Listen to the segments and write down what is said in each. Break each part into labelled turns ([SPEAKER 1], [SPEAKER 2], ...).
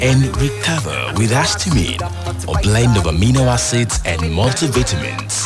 [SPEAKER 1] and recover with Astamine, a blend of amino acids and multivitamins.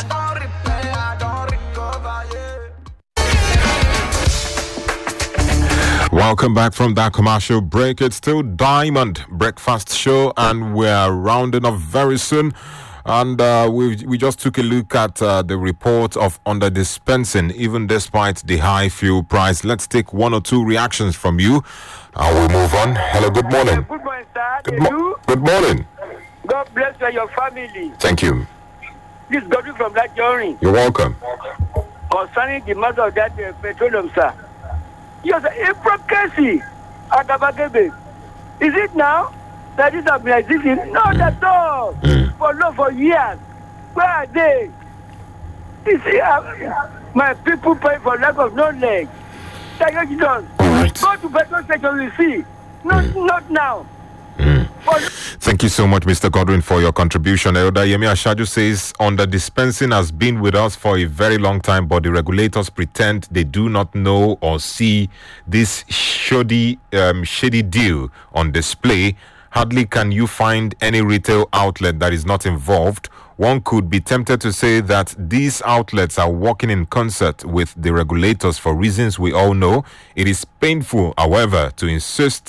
[SPEAKER 2] Welcome back from that commercial break. It's still Diamond Breakfast Show, and we're rounding up very soon. And we just took a look at the report of under-dispensing, even despite the high fuel price. Let's take one or two reactions from you, and we'll move on. Hello, good morning.
[SPEAKER 3] Good morning, sir.
[SPEAKER 2] Good morning.
[SPEAKER 3] God bless you and your family.
[SPEAKER 2] Thank you.
[SPEAKER 3] This is Godwin from that journey.
[SPEAKER 2] You're welcome.
[SPEAKER 3] Concerning the matter of that petroleum, sir. Yes, hypocrisy. Agabagebe. Is it now that this has been existing? Not at all. For years. Where are they? You see, my people pay for lack of knowledge. Thank you, John.
[SPEAKER 2] Right.
[SPEAKER 3] Go to petrol station, you see. Not now.
[SPEAKER 2] Thank you so much, Mr. Godwin, for your contribution. Elder Yemi Ashaju says, under-dispensing has been with us for a very long time, but the regulators pretend they do not know or see this shady deal on display. Hardly can you find any retail outlet that is not involved. One could be tempted to say that these outlets are working in concert with the regulators for reasons we all know. It is painful, however, to insist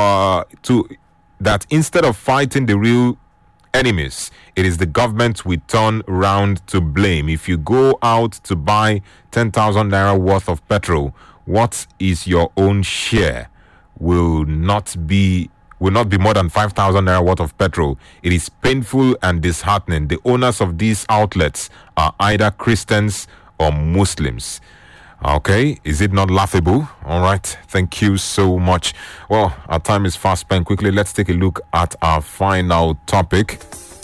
[SPEAKER 2] that instead of fighting the real enemies, it is the government we turn round to blame. If you go out to buy 10,000 naira worth of petrol, what is your own share? Will not be more than 5,000 naira worth of petrol. It is painful and disheartening. The owners of these outlets are either Christians or Muslims. Okay, is it not laughable? All right, thank you so much. Well, our time is fast spent. Quickly, let's take a look at our final topic.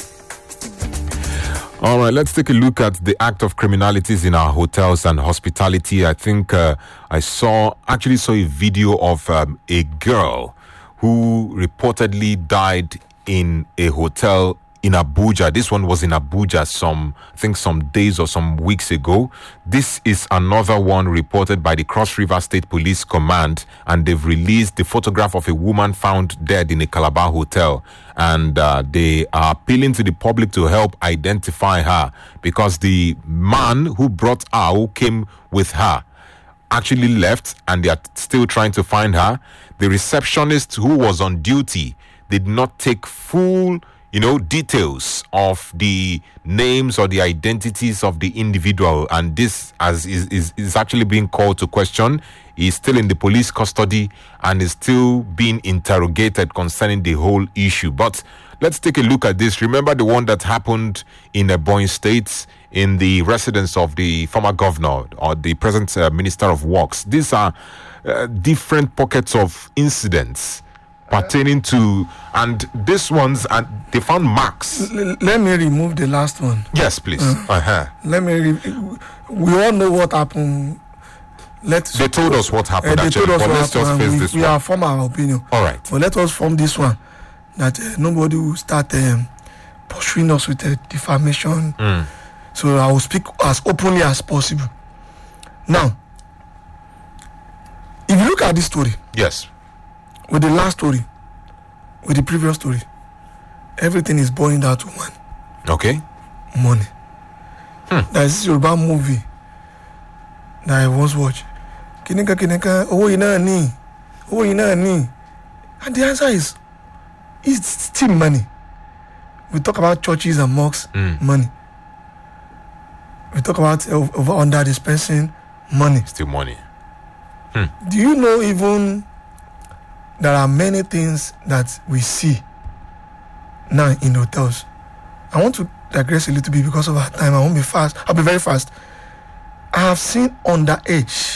[SPEAKER 2] All right, let's take a look at the act of criminalities in our hotels and hospitality. I think I actually saw a video of a girl who reportedly died in a hotel in Abuja. This one was in Abuja some days or some weeks ago. This is another one reported by the Cross River State Police Command, and they've released the photograph of a woman found dead in a Calabar hotel. And they are appealing to the public to help identify her, because the man who brought her, who came with her, actually left, and they are still trying to find her. The receptionist who was on duty did not take full details of the names or the identities of the individual, and this is actually being called to question. He's still in the police custody and is still being interrogated concerning the whole issue. But let's take a look at this. Remember the one that happened in Ebonyi State, in the residence of the former governor or the present Minister of Works. These are different pockets of incidents pertaining to, and this one's, and they found marks.
[SPEAKER 4] Let me remove the last one.
[SPEAKER 2] Yes, please.
[SPEAKER 4] We all know what happened.
[SPEAKER 2] They told us what happened.
[SPEAKER 4] They told us what
[SPEAKER 2] let's just face this
[SPEAKER 4] we
[SPEAKER 2] one.
[SPEAKER 4] are form our opinion.
[SPEAKER 2] All right.
[SPEAKER 4] But let us form this one, that nobody will start pursuing us with defamation. So I will speak as openly as possible. Now, if you look at this story,
[SPEAKER 2] yes,
[SPEAKER 4] with the last story, with the previous story, everything is boiling down to one.
[SPEAKER 2] Okay.
[SPEAKER 4] Money. There is this Yoruba movie that I once watched. Kineka, oh, and the answer is, it's still money. We talk about churches and mosques, money. We talk about over under dispensing, money.
[SPEAKER 2] Still money.
[SPEAKER 4] Do you know even there are many things that we see now in hotels? I want to digress a little bit because of our time. I won't be fast. I'll be very fast. I have seen underage